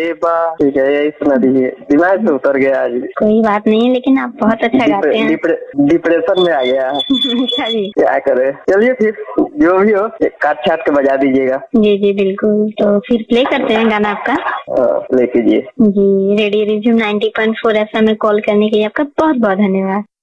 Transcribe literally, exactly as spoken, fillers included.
बेबा, ठीक है यही सुना दीजिए, दिमाग से उतर गया आज। कोई बात नहीं, लेकिन आप बहुत अच्छा गाते हैं। डिप्रेशन में आ गया। अच्छा जी, क्या करे, चलिए फिर जो भी हो काट छाट के बजा दीजिएगा। जी जी बिल्कुल, तो फिर प्ले करते हैं गाना आपका। प्ले कीजिए। जी, रेडियो रिमझिम नाइंटी पॉइंट फोर एफएम में कॉल करने के लिए आपका बहुत बहुत धन्यवाद।